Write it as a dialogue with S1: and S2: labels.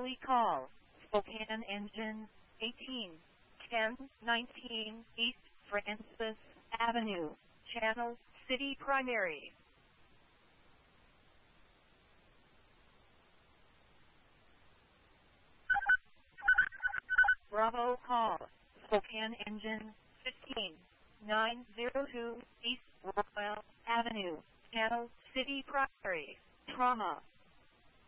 S1: Charlie call, Spokane engine, 18-10-19 East Francis Avenue, Channel City Primary. Bravo call, Spokane engine, 15-902 East Royal Avenue, Channel City Primary. Trauma